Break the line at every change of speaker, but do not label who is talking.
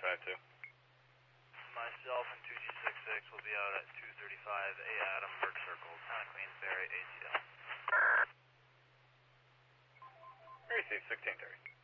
252.
Myself and 2G66 will be out at 235 A Adam, Birch Circle, Town of Queensberry, ATL.
Receive 1630.